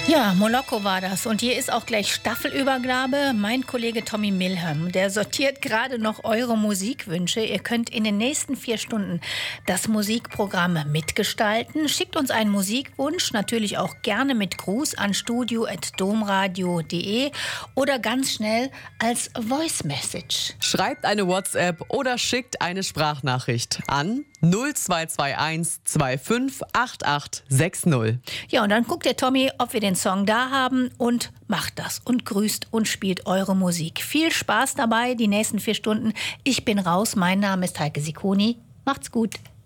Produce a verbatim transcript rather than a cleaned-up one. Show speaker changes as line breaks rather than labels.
Ja, Moloko war das. Und hier ist auch gleich Staffelübergabe. Mein Kollege Tommy Milham, der sortiert gerade noch eure Musikwünsche. Ihr könnt in den nächsten vier Stunden das Musikprogramm mitgestalten. Schickt uns einen Musikwunsch, natürlich auch gerne mit Gruß an studio at domradio punkt de oder ganz schnell als Voice Message.
Schreibt eine WhatsApp oder schickt eine Sprachnachricht an null zwei zwei eins zwei fünf acht acht sechs null.
Ja, und dann guckt der Tommy, ob wir den Song da haben und macht das und grüßt und spielt eure Musik. Viel Spaß dabei, die nächsten vier Stunden. Ich bin raus. Mein Name ist Heike Sikoni. Macht's gut.